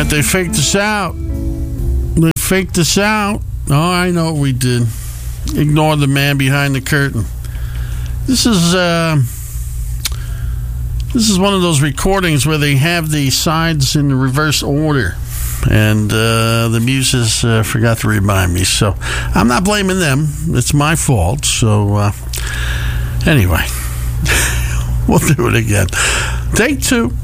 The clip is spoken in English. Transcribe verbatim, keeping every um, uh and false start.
right, they faked us out. They faked us out. Oh, I know what we did. Ignore the man behind the curtain. This is uh, this is one of those recordings where they have the sides in reverse order, and uh, the muses uh, forgot to remind me. So I'm not blaming them. It's my fault. So uh, anyway, we'll do it again. Take two.